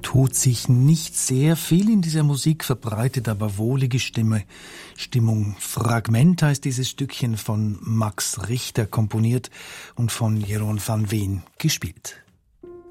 tut sich nicht sehr viel in dieser Musik, verbreitet aber wohlige Stimmung. Fragment heißt dieses Stückchen, von Max Richter komponiert und von Jeroen van Veen gespielt.